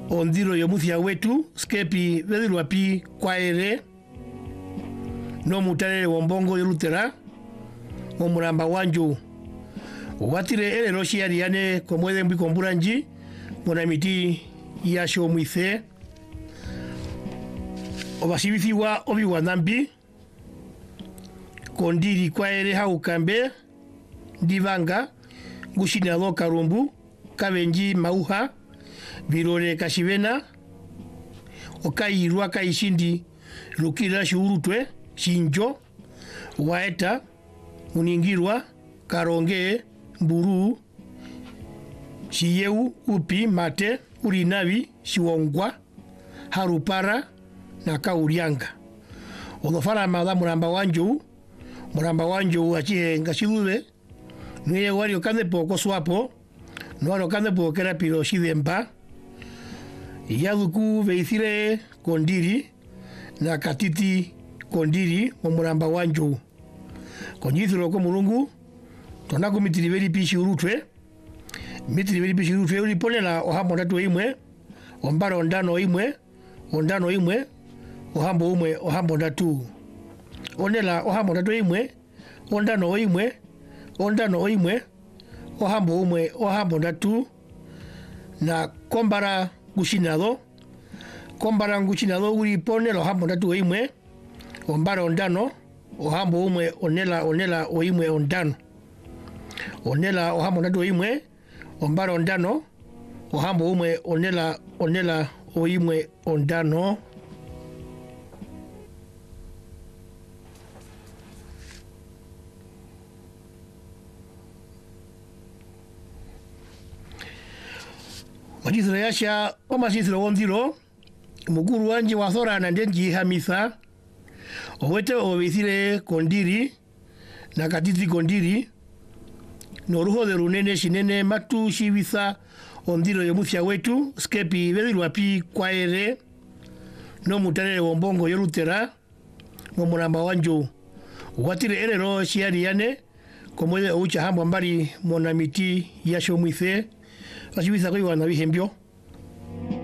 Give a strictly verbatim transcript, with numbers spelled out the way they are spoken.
ondiro yomuthia wetu skepi vedilwa pi kwaere no mutarere wombongo yolutera omuramba wanju watire ele roshi ariane komwede mbi komburanji mona miti yasho muithe obasibithiwa obi wanambi kondiri kwaere haukambe divanga gushinado karumbu kabenji mauha birore kashibena okairwa kaishindi lukira shurutwe shinjo waeta uningirwa karonge mburu shiyeu upi mate urinavi shiwongwa harupara na kaurianga odofara mada muramba wanju muramba wanju achihe ngashidube nuye wario kande poko swapo no kande poko kera piro shidemba yaduku veithire kondiri na katiti kondiri omuramba wanju konyithiro ko mulungu tonako mitiriveri pishi urutwe mitiriveri pishi urutwe uliponela ohambo ndatu imwe ombara ondano imwe ondano imwe ohambo umwe ohambo ndatu onela ohambo ndatu imwe ondano imwe ondano imwe ohambo umwe ohambo ndatu na kombara gushinado kombara gushinado uliponela ohambo ndatu imwe ombara ondano ohambo umwe onela onela oimwe ondano onela ohambo ndatu imwe ombara ondano ohambo umwe onela onela oimwe ondano Majithiro yasha omasithiro wondiro mukuru wanje wathora na ndenji hamisa owete obithire kondiri na katiti kondiri noruho de runene shinene matu shibitha ondiro yomuthia wetu skepi vedilwa pi kwaere no mutarere wombongo yolutera mo muramba wanju watire erero shiariane komwede ucha hambo mbari monamiti yasho muithe ashibitha kwa wana bihembyo